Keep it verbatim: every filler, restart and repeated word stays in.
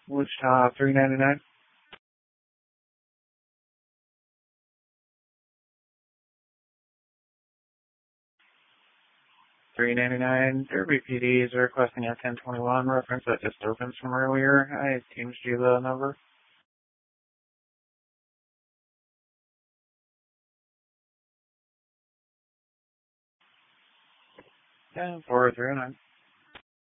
Wichita three ninety-nine. three ninety-nine. Derby P D is requesting a ten twenty-one reference that just opens from earlier. I changed you the number. ten four three nine.